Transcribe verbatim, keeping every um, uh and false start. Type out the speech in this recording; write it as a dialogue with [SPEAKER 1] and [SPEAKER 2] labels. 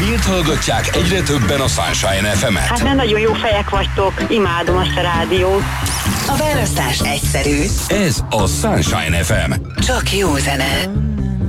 [SPEAKER 1] Miért hallgatják egyre többen a Sunshine ef emet?
[SPEAKER 2] Hát nem nagyon jó fejek vagytok, imádom azt a rádiót.
[SPEAKER 3] A választás egyszerű.
[SPEAKER 1] Ez a Sunshine ef em.
[SPEAKER 3] Csak jó zene.